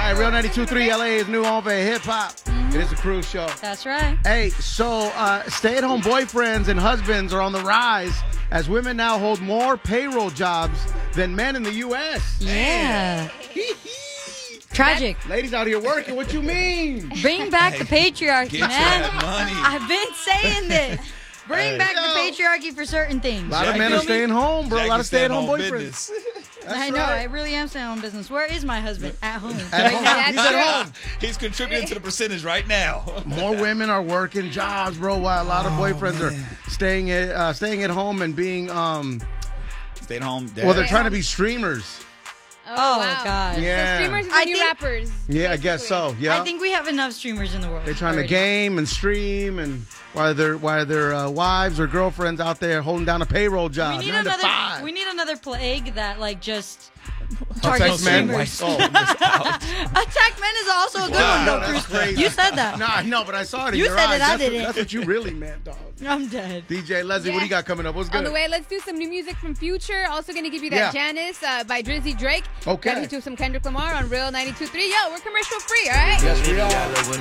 right, Real 92.3 LA's new home for hip-hop. It is a cruise show. That's right. Hey, so stay-at-home boyfriends and husbands are on the rise as women now hold more payroll jobs than men in the U.S. Yeah. Tragic. Ladies out here working, what you mean? Bring back the patriarchy, Get man. that money. I've been saying this. Bring back the patriarchy for certain things. A lot of men are staying home, bro. A lot of stay-at-home boyfriends. I know. I really am staying home business. Where is my husband? At home. At home. now. He's at home. He's contributing to the percentage right now. More women are working jobs, bro, while a lot of boyfriends are staying at home and being Staying home. Dad. well, they're trying to be streamers. Oh, wow. God. Yeah. So streamers are I the new think- rappers. Yeah, I guess so. Yeah. I think we have enough streamers in the world. They're trying to already. game and stream, and while their wives or girlfriends out there holding down a payroll job. We need 9 to 5. another. We need another plague that just Attack targets men. streamers. Oh, Attack men is also a good one, though, that's Cruz. crazy. You said that. no, I know, but I saw it in You your said eyes. it, I That's what- didn't. That's what you really meant, dog. I'm dead. DJ Leslie, what do you got coming up? What's good? On the way, let's do some new music from Future. Also going to give you that Yeah. Janice by Drizzy Drake. Okay. Got to do some Kendrick Lamar on Real 92.3. Yo, we're commercial free, all right? Yes, we are.